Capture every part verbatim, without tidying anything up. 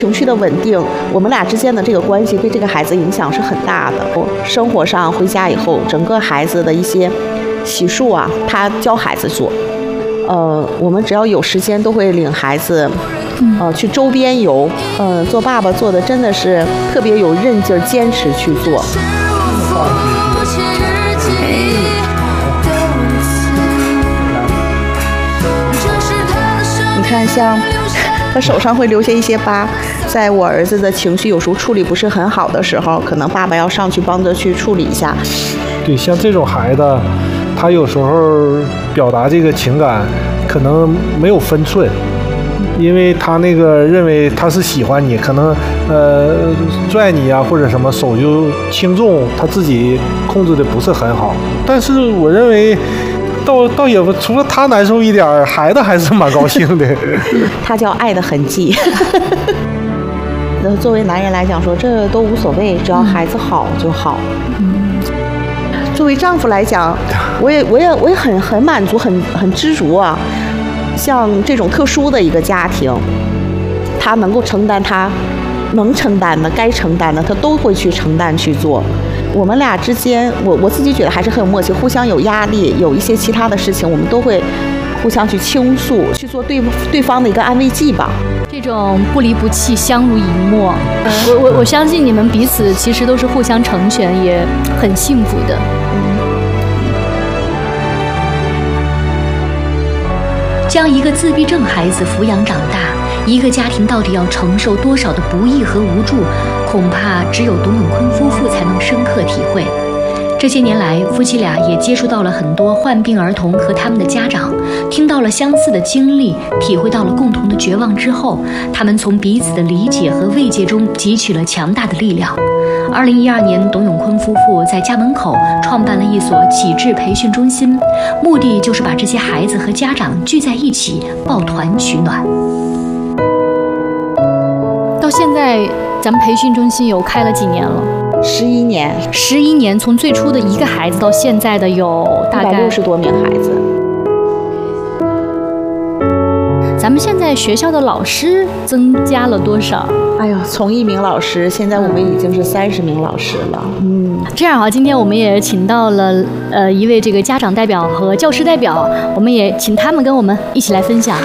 情绪的稳定，我们俩之间的这个关系对这个孩子影响是很大的。生活上回家以后，整个孩子的一些洗漱啊，他教孩子做。呃，我们只要有时间，都会领孩子，呃，去周边游。呃，做爸爸做的真的是特别有韧劲儿，坚持去做。你看，像他手上会留下一些疤，在我儿子的情绪有时候处理不是很好的时候，可能爸爸要上去帮着去处理一下。 对，像这种孩子，他有时候表达这个情感可能没有分寸，因为他那个认为他是喜欢你，可能呃拽你啊或者什么，手就轻重他自己控制的不是很好。但是我认为倒倒也不，除了他难受一点，孩子还是蛮高兴的。 他叫爱的痕迹。那作为男人来讲说，这都无所谓，只要孩子好就好。嗯。作为丈夫来讲，我也我也我也很很满足，很很知足啊。像这种特殊的一个家庭，他能够承担他能承担的、该承担的，他都会去承担去做。我们俩之间，我我自己觉得还是很有默契，互相有压力，有一些其他的事情，我们都会互相去倾诉，去做对对方的一个安慰剂吧。 这种不离不弃、相濡以沫，我我我相信你们彼此其实都是互相成全，也很幸福的。 将一个自闭症孩子抚养长大，一个家庭到底要承受多少的不易和无助，恐怕只有董永坤夫妇才能深刻体会。这些年来，夫妻俩也接触到了很多患病儿童和他们的家长，听到了相似的经历，体会到了共同的绝望之后，他们从彼此的理解和慰藉中汲取了强大的力量。二零一二年，董永坤夫妇在家门口创办了一所启智培训中心，目的就是把这些孩子和家长聚在一起，抱团取暖。 到现在，咱们培训中心有开了几年了？ 十一年， 十一年，从最初的一个孩子到现在的有大概六十多名孩子。 咱们现在学校的老师增加了多少？ 哎呦，从一名老师，现在我们已经是三十名老师了。 嗯，这样啊，今天我们也请到了呃一位这个家长代表和教师代表，我们也请他们跟我们一起来分享。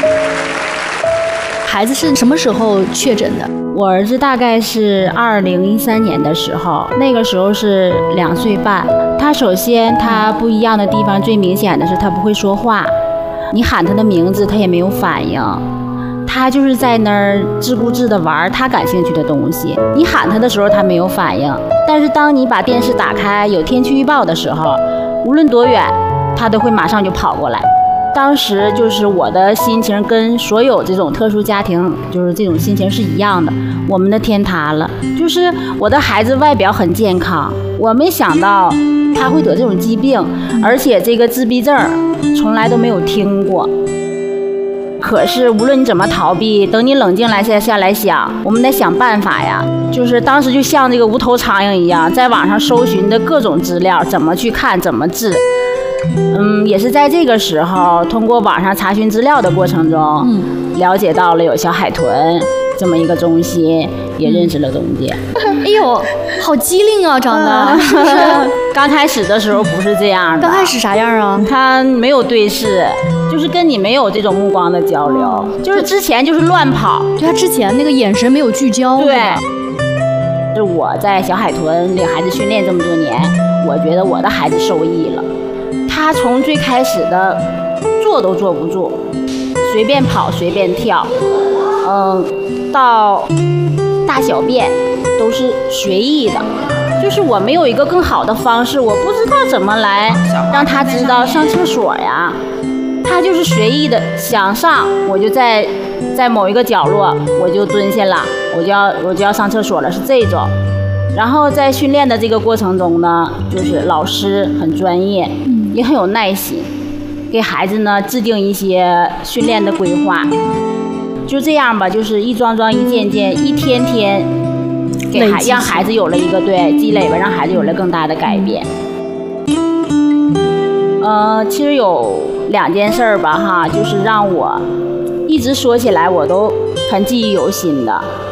孩子是什么时候确诊的？ 我儿子大概是二零一三年的时候，那个时候是两岁半。他首先他不一样的地方最明显的是他不会说话，你喊他的名字他也没有反应，他就是在那儿自顾自的玩他感兴趣的东西。你喊他的时候他没有反应，但是当你把电视打开有天气预报的时候，无论多远他都会马上就跑过来。当时就是我的心情跟所有这种特殊家庭就是这种心情是一样的，我们的天塌了。就是我的孩子外表很健康，我没想到他会得这种疾病，而且这个自闭症从来都没有听过。可是无论你怎么逃避，等你冷静来下下来想，我们得想办法呀。就是当时就像这个无头苍蝇一样，在网上搜寻的各种资料，怎么去看，怎么治。嗯，也是在这个时候，通过网上查询资料的过程中，嗯，了解到了有小海豚这么一个中心，也认识了董姐。 哎呦，好机灵啊，长得。 嗯、刚开始的时候不是这样的。 刚开始啥样啊？ 他没有对视，就是跟你没有这种目光的交流，就是之前就是乱跑， 就他之前那个眼神没有聚焦。 对。是我在小海豚领孩子训练这么多年，我觉得我的孩子受益了。他从最开始的坐都坐不住，随便跑随便跳，嗯，到大小便都是随意的，就是我没有一个更好的方式，我不知道怎么来让他知道上厕所呀。他就是随意的想上，我就在在某一个角落我就蹲下了，我就要我就要上厕所了，是这种。然后在训练的这个过程中呢，就是老师很专业，也很有耐心，给孩子呢制定一些训练的规划。就这样吧，就是一桩桩一件件一天天给孩让孩子有了一个对积累吧，让孩子有了更大的改变。呃，其实有两件事儿吧哈，就是让我一直说起来我都很记忆犹新的。